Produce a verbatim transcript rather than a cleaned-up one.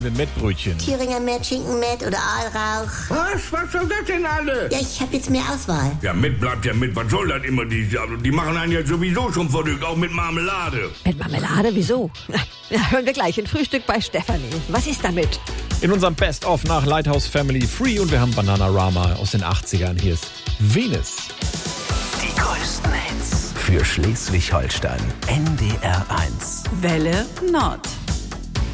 Mettbrötchen. Thüringer Mett, Schinken-Mett oder Aalrauch. Was? Was soll das denn alle? Ja, ich habe jetzt mehr Auswahl. Ja, mit bleibt ja mit. Was soll das immer? Die, also, die machen einen ja sowieso schon verrückt, auch mit Marmelade. Mit Marmelade? Wieso? Ja, hören wir gleich in Frühstück bei Stefanie. Was ist damit? In unserem Best-of nach Lighthouse Family Free und wir haben Bananarama aus den achtzigern. Hier ist Venus. Die größten Hits für Schleswig-Holstein. N D R eins. Welle Nord.